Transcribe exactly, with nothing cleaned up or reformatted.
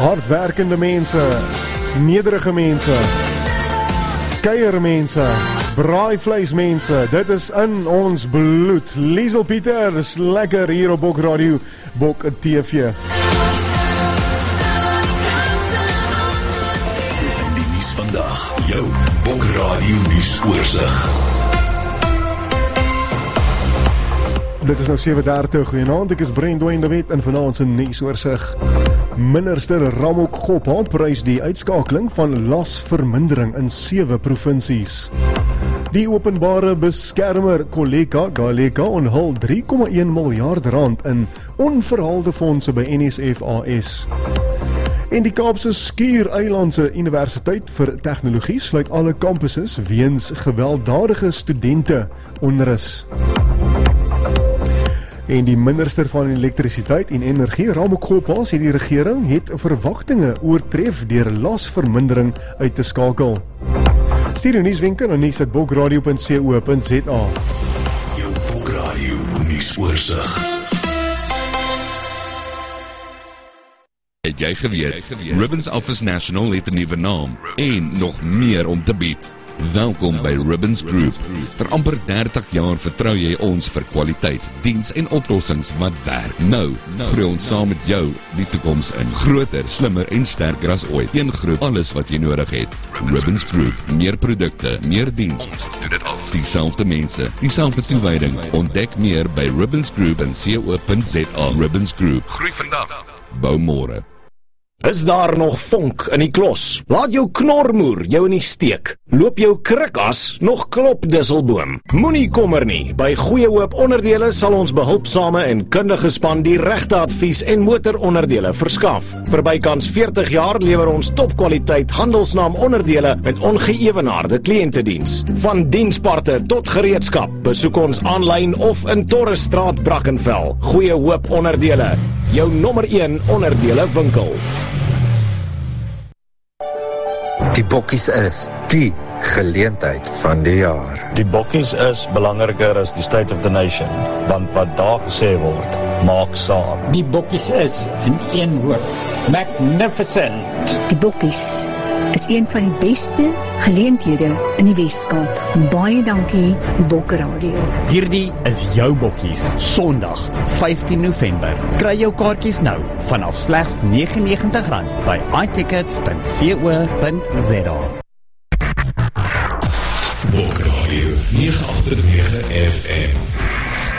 Hardwerkende mense, nederige mense, kuiermense, braaivleismense, dit is in ons bloed. Liesel Pieter is lekker hier op Bok Radio, Bok T V. Die nuus vandag, jou Bok Radio nuus oorsig. Dit is nou sewe dertig, goeienaand, ek is Brent Dwayne de Wet en vanaand se nuusoorsig. Minister Ramok Gopal prys die uitskakeling van lasvermindering in sewe provinsies. Die openbare beskermer Koleka Galeka onthul drie komma een miljard rand in onverhaalde fondse by N S F A S. En die Kaapse Skiereilandse Universiteit vir Tegnologie sluit alle campuses weens gewelddadige studente onrus. En die minister van elektrisiteit en energie, Ramok Gopal, sê die regering het verwagtinge oortref deur lasvermindering uit te skakel. Stuur jou nuuswenke na nuus at bokradio punt co punt za. Jou Bok Radio nuusoorsig. Het jy geweet, Ribbons Office National het 'n nuwe naam en nog meer om te bied. Welkom by Ribbons Group. Vir amper dertig jaar vertrou jy ons vir kwaliteit, diens en oplossings wat werk. Nou, groei ons saam met jou die toekoms in. Groter, slimmer en sterker as ooit. Een groep, alles wat jy nodig het. Ribbons Group, meer produkte, meer diens. Dieselfde mense, dieselfde toewyding. Ontdek meer by ribbons group punt co punt za. Ribbons Group. Groei vandag, bou môre. Is daar nog vonk in die klos? Laat jou knormoer jou in die steek. Loop jou krikas nog klop disselboom. Moenie kommer nie. By Goeie Hoop Onderdele sal ons behulpsame en kundige span die regte advies en motoronderdele verskaf. Vir bykans veertig jaar lewer ons topkwaliteit handelsnaam onderdele met ongeëwenaarde kliëntediens. Van diensparte tot gereedskap. Besoek ons aanlyn of in Torresstraat Brackenfell. Goeie Hoop Onderdele, jou nommer een onderdele winkel. Die bokkies is die geleentheid van die jaar. Die bokkies is belangriker as die state of the nation, want wat daar gesê word, maak saak. Die bokkies is in een woord, magnificent. Die bokkies is een van die beste geleenthede in die Weskaap. Baie dankie, Bok Radio. Hierdie is jou bokkies, Sondag, vyftien November. Kry jou kaartjies nou vanaf slegs negenennegentig rand by i tickets punt co punt za. Bok Radio nege agt nege F M.